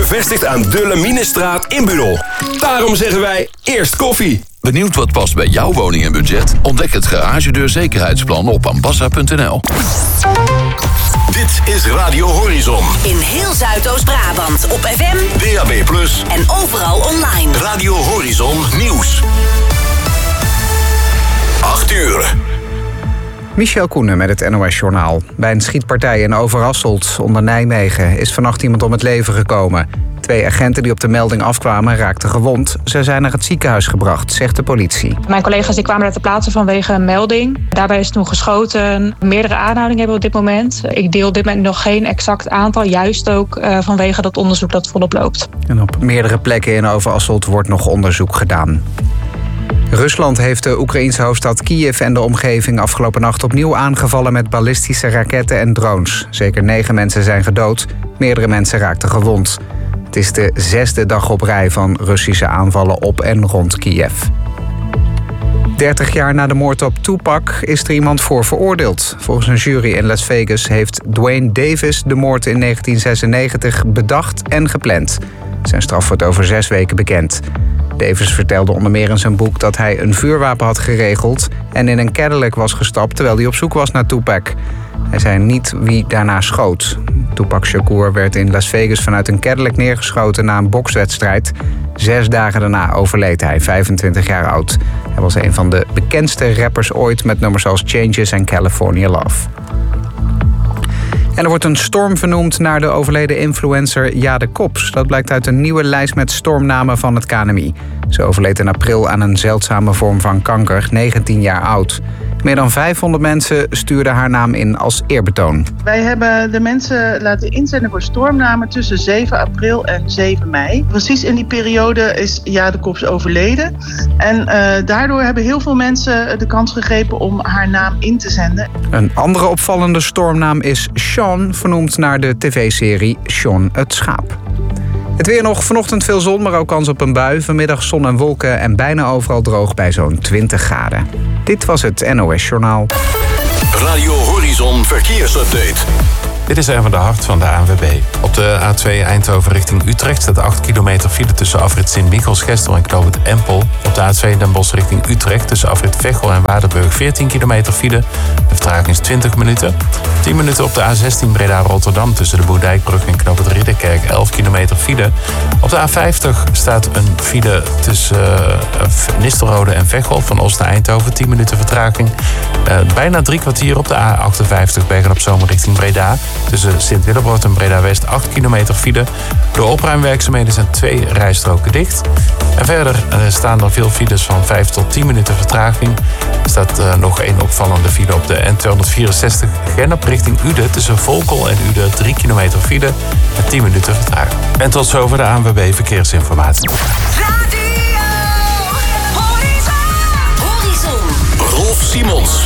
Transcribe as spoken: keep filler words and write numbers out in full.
bevestigd aan de Laminestraat in Budel. Daarom zeggen wij eerst koffie. Benieuwd wat past bij jouw woning en budget? Ontdek het garagedeurzekerheidsplan op ambassa punt n l. Dit is Radio Horizon. In heel Zuidoost-Brabant op F M, D A B plus, en overal online. Radio Horizon Nieuws. acht uur. Michel Koenen met het N O S-journaal. Bij een schietpartij in Overasselt onder Nijmegen is vannacht iemand om het leven gekomen. Twee agenten die op de melding afkwamen raakten gewond. Ze zijn naar het ziekenhuis gebracht, zegt de politie. Mijn collega's die kwamen naar ter plaatse vanwege een melding. Daarbij is toen geschoten. Meerdere aanhoudingen hebben we op dit moment. Ik deel op dit moment nog geen exact aantal, juist ook uh, vanwege dat onderzoek dat volop loopt. En op meerdere plekken in Overasselt wordt nog onderzoek gedaan. Rusland heeft de Oekraïense hoofdstad Kiev en de omgeving afgelopen nacht opnieuw aangevallen met ballistische raketten en drones. Zeker negen mensen zijn gedood, meerdere mensen raakten gewond. Het is de zesde dag op rij van Russische aanvallen op en rond Kiev. dertig jaar na de moord op Tupac is er iemand voor veroordeeld. Volgens een jury in Las Vegas heeft Dwayne Davis de moord in negentien zesennegentig bedacht en gepland. Zijn straf wordt over zes weken bekend. Davis vertelde onder meer in zijn boek dat hij een vuurwapen had geregeld en in een Cadillac was gestapt terwijl hij op zoek was naar Tupac. Hij zei niet wie daarna schoot. Tupac Shakur werd in Las Vegas vanuit een Cadillac neergeschoten na een bokswedstrijd. Zes dagen daarna overleed hij, vijfentwintig jaar oud. Hij was een van de bekendste rappers ooit met nummers als Changes en California Love. En er wordt een storm vernoemd naar de overleden influencer Jade Kops. Dat blijkt uit een nieuwe lijst met stormnamen van het K N M I. Ze overleed in april aan een zeldzame vorm van kanker, negentien jaar oud. Meer dan vijfhonderd mensen stuurden haar naam in als eerbetoon. Wij hebben de mensen laten inzenden voor stormnamen tussen zeven april en zeven mei. Precies in die periode is Jade Kops overleden. En uh, daardoor hebben heel veel mensen de kans gegrepen om haar naam in te zenden. Een andere opvallende stormnaam is Sean, vernoemd naar de tv-serie Sean het Schaap. Het weer nog, vanochtend veel zon, maar ook kans op een bui. Vanmiddag zon en wolken en bijna overal droog bij zo'n twintig graden. Dit was het N O S-journaal. Radio Horizon Verkeersupdate. Dit is Erwin de Hart van de A N W B. Op de A twee Eindhoven richting Utrecht staat acht kilometer file tussen afrit Sint-Michels, Gestel en Knoop het Empel. Op de A twee Den Bosch richting Utrecht tussen afrit Veghel en Waardenburg veertien kilometer file. De vertraging is twintig minuten. tien minuten op de A zestien Breda-Rotterdam tussen de Boerdijkbrug en Knoop het Ridderkerk elf kilometer file. Op de A vijftig staat een file tussen uh, Nistelrode en Veghel van Oost naar Eindhoven, tien minuten vertraging. Uh, bijna drie kwartier op de A achtenvijftig Bergen-op-Zoom richting Breda. Tussen Sint-Willebrood en Breda-West acht kilometer file. Door opruimwerkzaamheden zijn twee rijstroken dicht. En verder uh, staan er veel files van vijf tot tien minuten vertraging. Er staat uh, nog één opvallende file op de N tweehonderdvierenzestig Gennep richting Uden. Tussen Volkel en Uden drie kilometer file met tien minuten vertraging. En tot zover de A N W B Verkeersinformatie. Radio Horizon. Rolf Simons.